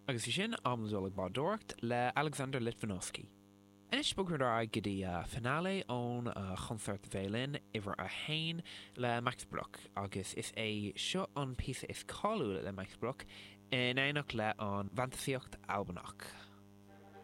agus i sin amúsolaigh bádóireacht le Alexander Litvinovsky. Inis bugad ar gidí finale ón chonsert bhélinn iwwer a hain le Max Bruch, agus is é seo an písa is cáú le Max Bruch in éanach le an fantasíocht albanach.